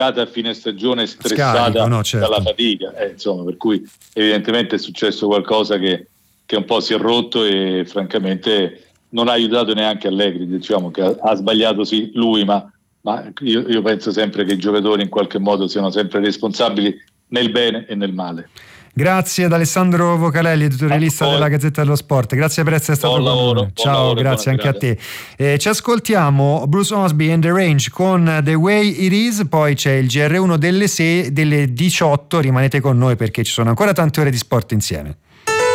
a fine stagione stressata Scarico, no, certo. dalla fatica, insomma, per cui evidentemente è successo qualcosa che un po' si è rotto e francamente non ha aiutato neanche Allegri, diciamo che ha sbagliato sì lui, ma io penso sempre che i giocatori in qualche modo siano sempre responsabili nel bene e nel male. Grazie ad Alessandro Vocalelli, editorialista della Gazzetta dello Sport, grazie per essere stato con noi. Ciao, grazie anche a te. Ci ascoltiamo Bruce Osby and the Range con The Way It Is, poi c'è il GR1 delle 18, rimanete con noi perché ci sono ancora tante ore di sport insieme.